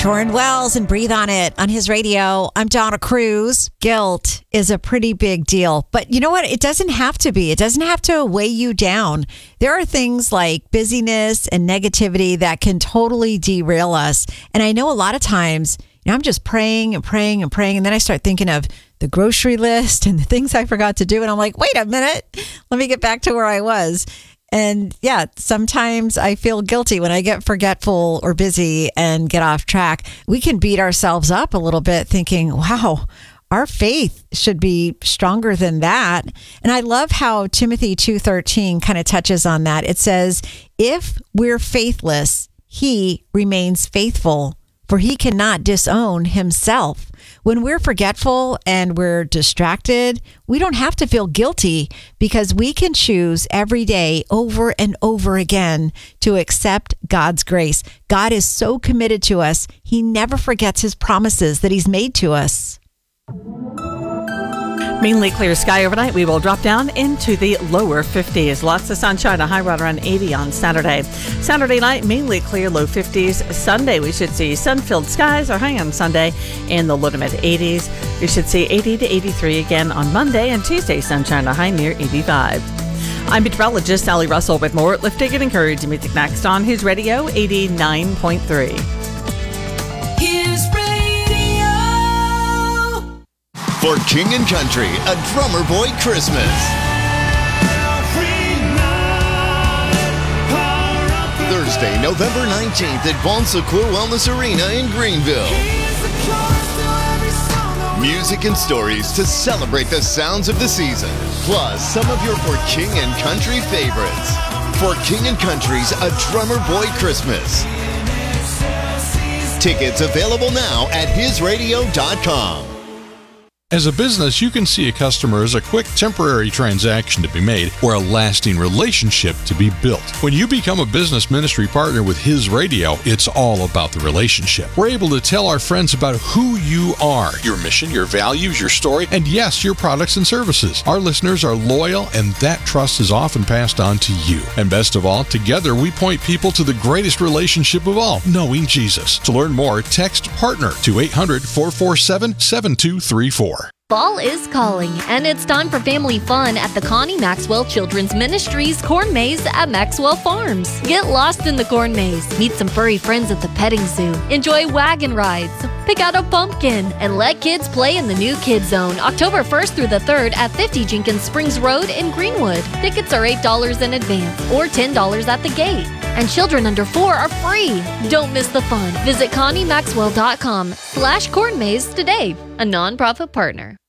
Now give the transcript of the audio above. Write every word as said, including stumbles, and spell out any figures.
Torrin Wells and Breathe on It on his radio. I'm Donna Cruz. Guilt is a pretty big deal. But you know what? It doesn't have to be. It doesn't have to weigh you down. There are things like busyness and negativity that can totally derail us. And I know a lot of times, you know, I'm just praying and praying and praying. And then I start thinking of the grocery list and the things I forgot to do. And I'm like, wait a minute. Let me get back to where I was. And yeah, sometimes I feel guilty when I get forgetful or busy and get off track. We can beat ourselves up a little bit thinking, wow, our faith should be stronger than that. And I love how Timothy two thirteen kind of touches on that. It says, if we're faithless, he remains faithful, for he cannot disown himself. When we're forgetful and we're distracted, we don't have to feel guilty because we can choose every day over and over again to accept God's grace. God is so committed to us. He never forgets his promises that he's made to us. Mainly clear sky overnight. We will drop down into the lower fifties. Lots of sunshine, a high right around eighty on Saturday. Saturday night, mainly clear, low fifties. Sunday, we should see sun-filled skies, our high on Sunday in the low to mid eighties. We should see eighty to eighty-three again on Monday, and Tuesday, sunshine, a high near eighty-five. I'm meteorologist Sally Russell with more lifting and encouraging music next on his radio eighty-nine point three. His radio. For King and Country, a Drummer Boy Christmas. Thursday, November nineteenth at Bon Secours Wellness Arena in Greenville. Music and stories to celebrate the sounds of the season, plus some of your For King and Country favorites. For King and Country's A Drummer Boy Christmas. Tickets available now at his radio dot com. As a business, you can see a customer as a quick temporary transaction to be made or a lasting relationship to be built. When you become a business ministry partner with His Radio, it's all about the relationship. We're able to tell our friends about who you are, your mission, your values, your story, and yes, your products and services. Our listeners are loyal, and that trust is often passed on to you. And best of all, together we point people to the greatest relationship of all, knowing Jesus. To learn more, text PARTNER to eight hundred, four four seven, seven two three four. Fall is calling, and it's time for family fun at the Connie Maxwell Children's Ministries Corn Maze at Maxwell Farms. Get lost in the corn maze, meet some furry friends at the petting zoo, enjoy wagon rides, pick out a pumpkin, and let kids play in the new Kids Zone October first through the third at fifty Jenkins Springs Road in Greenwood. Tickets are eight dollars in advance or ten dollars at the gate. And children under four are free. Don't miss the fun. Visit connie maxwell dot com slash corn maze today, a nonprofit partner.